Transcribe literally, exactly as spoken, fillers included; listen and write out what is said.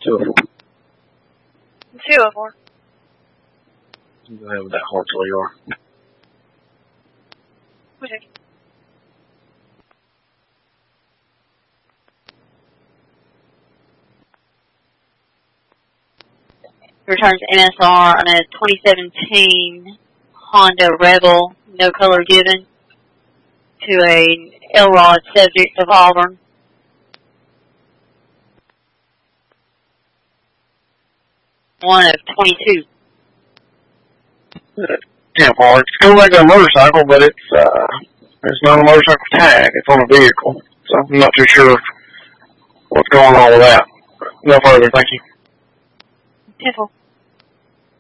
Two of them. Two of them. Go ahead with that Hartsville you are. Okay. Returns M S R on a twenty seventeen Honda Rebel, no color given, to a L-Rod subject of Auburn. One of twenty-two. Yeah, well, it's going like a motorcycle, but it's, uh, it's not a motorcycle tag. It's on a vehicle. So I'm not too sure what's going on with that. No further, thank you. Piffle.